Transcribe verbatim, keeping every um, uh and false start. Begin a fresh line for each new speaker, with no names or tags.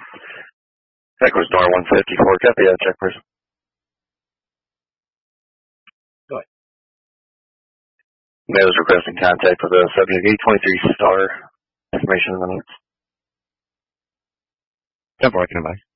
That goes door one fifty-four. Copy that, check first.
Go ahead.
Mail is requesting contact with the subject eight twenty-three Star. Information in the notes.
ten four, I can advise.